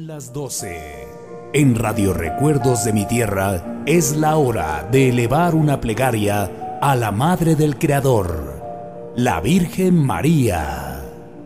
las 12. En Radio Recuerdos de mi Tierra es la hora de elevar una plegaria a la Madre del Creador, la Virgen María.